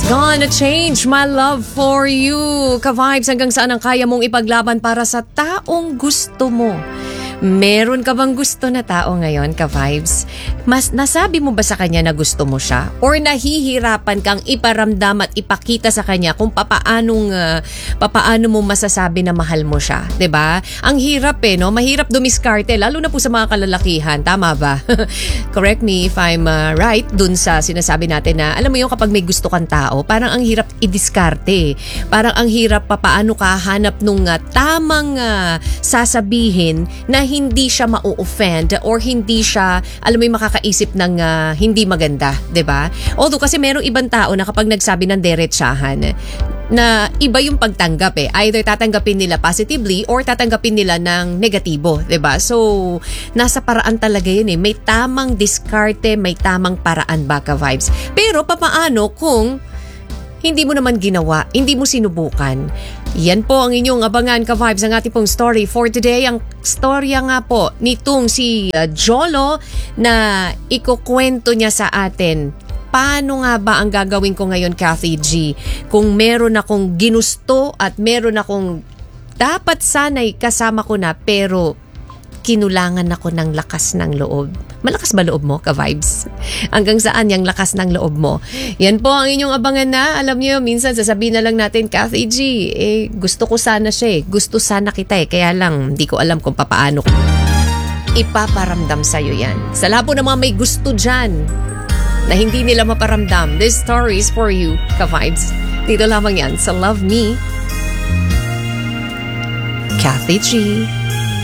Gonna change my love for you. Ka-vibes, hanggang saan ang kaya mong ipaglaban para sa taong gusto mo? Meron ka bang gusto na tao ngayon, ka-vibes? Mas nasabi mo ba sa kanya na gusto mo siya? Or nahihirapan kang iparamdam at ipakita sa kanya kung papaano mo masasabi na mahal mo siya? 'Di ba? Ang hirap no? Mahirap dumiskarte, lalo na po sa mga kalalakihan. Tama ba? Correct me if I'm right dun sa sinasabi natin na, alam mo yung kapag may gusto kang tao, parang ang hirap idiskarte. Parang ang hirap papaano ka hanap nung tamang sasabihin na hindi siya ma-offend or hindi siya, alam mo yung makakaisip ng hindi maganda, 'di ba? Although kasi merong ibang tao na kapag nagsabi ng diretsahan, na iba yung pagtanggap Either tatanggapin nila positively or tatanggapin nila ng negatibo, 'di ba? So, nasa paraan talaga 'yun May tamang diskarte, may tamang paraan ba, ka-vibes? Pero papaano kung hindi mo naman ginawa, hindi mo sinubukan? Yan po ang inyong abangan, ka-vibes, ang ating pong story for today. Ang storya nga po nitong si Jolo na ikukwento niya sa atin. Paano nga ba ang gagawin ko ngayon, Kathy G? Kung meron akong ginusto at meron akong dapat sana'y kasama ko na pero kinulangan ako ng lakas ng loob. Malakas ba loob mo, ka-vibes? Hanggang saan yung lakas ng loob mo? Yan po ang inyong abangan na. Alam niyo, minsan sasabihin na lang natin, Kathy G, gusto ko sana siya Gusto sana kita Kaya lang, hindi ko alam kung papaano ipaparamdam sa'yo yan. Sa lahat po ng mga may gusto dyan na hindi nila maparamdam, this story is for you, ka-vibes. Dito lamang yan sa Love Me, Kathy G.